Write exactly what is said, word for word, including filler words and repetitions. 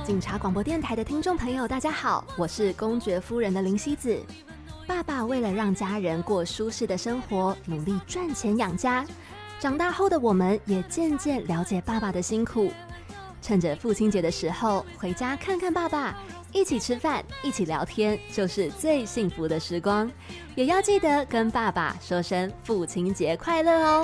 警察广播电台的听众朋友，大家好，我是公爵夫人的林希子。爸爸为了让家人过舒适的生活，努力赚钱养家。长大后的我们也渐渐了解爸爸的辛苦。趁着父亲节的时候，回家看看爸爸，一起吃饭，一起聊天，就是最幸福的时光。也要记得跟爸爸说声父亲节快乐哦。